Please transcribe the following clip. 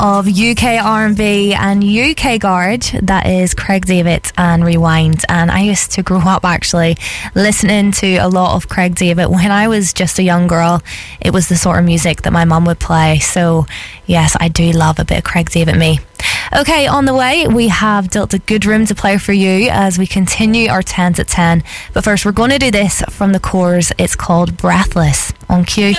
of UK R&B and UK Guard. That is Craig David and Rewind. And I used to grow up actually listening to a lot of Craig David. When I was just a young girl, it was the sort of music that my mum would play. So yes, I do love a bit of Craig David me. Okay, on the way, we have Delta Goodrem to play for you as we continue our 10s at 10. But first, we're going to do this from the Corrs. It's called Breathless on Q.